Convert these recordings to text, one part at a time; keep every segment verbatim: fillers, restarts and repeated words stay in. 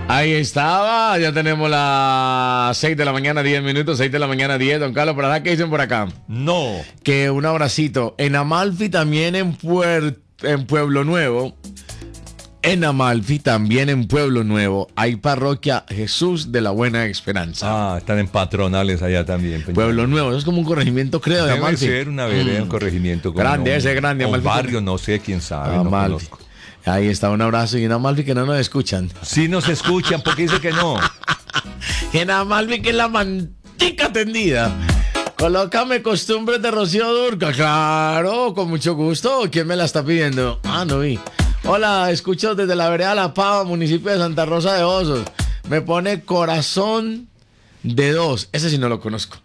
Ahí estaba, ya tenemos las seis de la mañana, diez minutos, seis de la mañana, diez. Don Carlos, ¿para qué dicen por acá? No. Que un abracito. En Amalfi, también en, Puer- en Pueblo Nuevo. En Amalfi, también en Pueblo Nuevo, hay parroquia Jesús de la Buena Esperanza. Ah, están en patronales allá también. Peña. Pueblo Nuevo, eso es como un corregimiento, creo, de Debe Amalfi. ser una vereda, mm. un corregimiento. Grande, no, ese grande. Un Amalfi. barrio, no sé, quién sabe, no Amalfi. conozco. Ahí está, un abrazo. Y en Amalfi que no nos escuchan. Sí nos escuchan, porque dice que no. En Amalfi que es la mantica tendida. Colócame Costumbres de Rocío Dúrcal. Claro, con mucho gusto. ¿Quién me la está pidiendo? Ah, no vi. Hola, escucho desde la vereda La Pava, municipio de Santa Rosa de Osos. Me pone Corazón de Dos. Ese sí no lo conozco.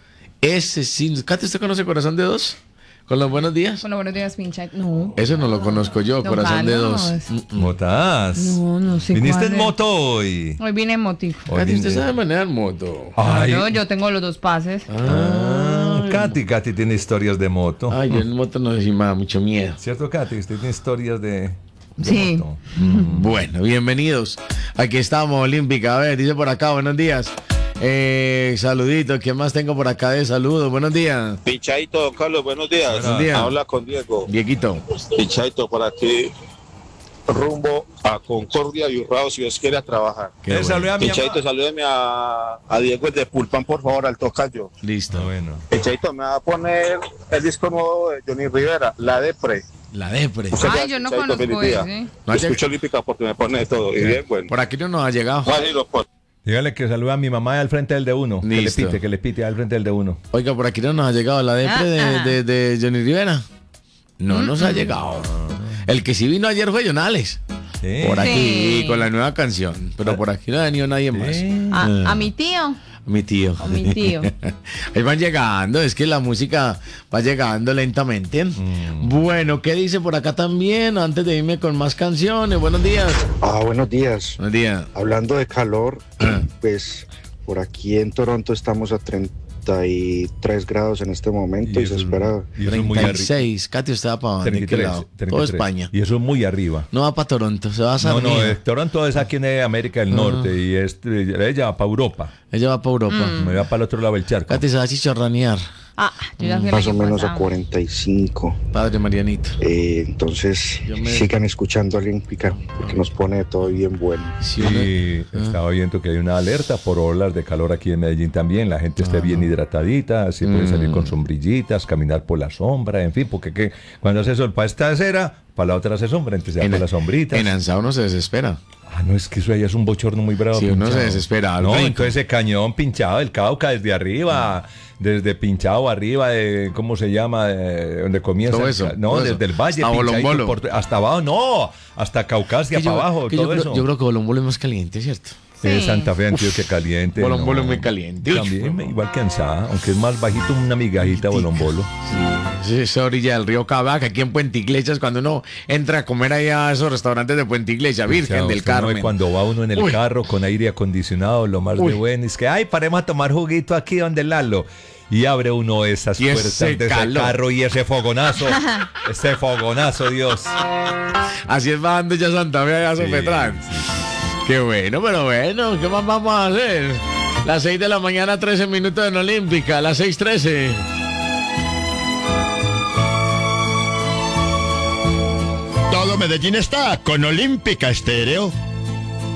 Ese sí. ¿Katy, usted conoce Corazón de Dos? ¿Con los buenos días? Con los buenos días, pincha. No. Ese no lo conozco yo, Don Corazón de Carlos. Dos. Mm-mm. ¿Motas? No, no sé. ¿Viniste cuál en es. moto hoy? Hoy vine en motico. Hoy Katy, ¿usted vine- sabe manejar moto? Ay, Claro, yo tengo los dos pases. ah, Ay. Katy, Katy tiene historias de moto. Ay, yo en moto no sé si me da mucho miedo. ¿Cierto, Katy? Usted tiene historias de, de Sí. moto. Bueno, bienvenidos. Aquí estamos, Olímpica. A ver, dice por acá, buenos días. Eh, saludito, ¿qué más tengo por acá de saludos? Buenos días. Pichadito, don Carlos, buenos días. Buenos días. Habla con Diego. Dieguito. Pichadito, por aquí, rumbo a Concordia y Urrao, si Dios quiere, a trabajar. Qué Eh, bueno. saludé a mi Pichadito, mamá. salúdeme a, a Diego el de Pulpán, por favor, al tocayo. Listo. Ah, bueno. Pichadito, me va a poner el disco nuevo de Johnny Rivera, La Depre. La depre. Muchas Ay, gracias, yo no Pichadito, conozco feliz día. ese. No ha Escucho Olímpica porque me pone de todo. Y bien, bueno. Por aquí no nos ha llegado. Ay, lo pone. Dígale que saluda a mi mamá al frente del de uno. Que le Listo. pite, que le pite al frente del de uno. Oiga, por aquí no nos ha llegado la depre de, Ah, ah. de, de Johnny Rivera. No nos ha llegado. El que sí vino ayer fue Jonales. Sí. Por aquí, Sí. con la nueva canción. Pero por aquí no ha venido nadie más. Sí. A, a mi tío. Mi tío. A mi tío. Ahí van llegando, es que la música va llegando lentamente. Mm. Bueno, ¿qué dice por acá también? Antes de irme con más canciones. Buenos días. Ah, buenos días. Buenos días. Hablando de calor, Ah. pues por aquí en Toronto estamos a treinta y tres grados en este momento y, se eso es- espera. y eso es muy arriba. treinta y seis. Katy, usted va para dónde? treinta y ¿Qué tres, lado? treinta y Toda tres. España. Y eso es muy arriba. No va para Toronto, se va a No, Sarnia. no, eh, Toronto es aquí en América del Norte y este, ella va para Europa. Ella va para Europa. Me va para el otro lado del charco. Katy se va a chichorranear. Ah, yo ya fui el Más o año menos a pasado. cuarenta y cinco. Padre Marianito. Eh, entonces, Yo me- sigan escuchando Olímpica, porque nos pone todo bien bueno. Sí, Sí, uno- estaba viendo que hay una alerta por olas de calor aquí en Medellín también. La gente esté bien hidratadita, así puede salir con sombrillitas, caminar por la sombra, en fin, porque que cuando hace sol para esta acera, para la otra hace sombra, entonces se va En, por las sombritas. en Anzao uno se desespera. Ah, no, es que eso allá es un bochorno muy bravo. Sí, uno pinchado. se desespera, al No, brinco. entonces ese cañón pinchado del Cauca desde arriba, desde pinchado arriba de, ¿cómo se llama? De, donde comienza. Todo el eso, ca- no, todo desde eso. el valle. Hasta pinchadito Bolombolo. por- hasta abajo, no, hasta Caucasia Que yo- para abajo, que todo yo, creo, eso. yo creo que Bolombolo es más caliente, ¿cierto? Eh, Sí. Santa Fe, Antioquia caliente. Bolombolo no. es muy caliente. También, me- igual que Ansá, aunque es más bajito, una migajita Bolombolo. Sí, esa orilla del río Cabac, aquí en Puente Iglesias, cuando uno entra a comer allá a esos restaurantes de Puente Iglesia, Virgen O sea, del usted no ve Carmen. cuando va uno en el Uy. carro con aire acondicionado, lo más Uy. de bueno, es que, ay, paremos a tomar juguito aquí donde Lalo. Y abre uno esas Y puertas ese de ese calor. carro y ese fogonazo. ese fogonazo, Dios. Así es bajando ya Santa Fe allá a Sopetrán. Sí, sí. Qué bueno, pero bueno, ¿qué más vamos a hacer? Las seis de la mañana, trece minutos en Olímpica, las seis trece. Todo Medellín está con Olímpica Estéreo.